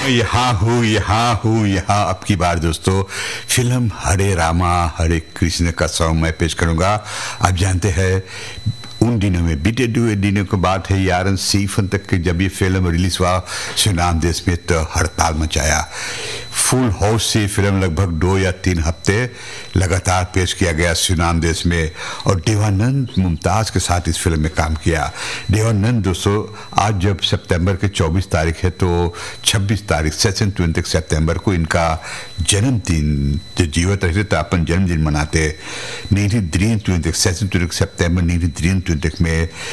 यहाँ अब की बार दोस्तों फिल्म हरे रामा हरे कृष्ण का सॉन्ग मैं पेश करूंगा। आप जानते हैं उन दिनों में बीते हुए दिनों की बात है यार सीफन तक के जब ये फिल्म रिलीज हुआ सुनाम देश में तो हड़ताल मचाया। फुल हाउस से फिल्म लगभग 2 या 3 हफ्ते लगातार पेश किया गया सुनाम देश में और देवानंद मुमताज के साथ इस फिल्म में काम किया। देवानंद दोस्तों आज जब सितंबर के 24 तारीख है तो 26 तारीख 26 सितंबर को इनका जन्मदिन जो जीवित रहते तो अपन जन्मदिन मनाते 1923 सितंबर 1923 में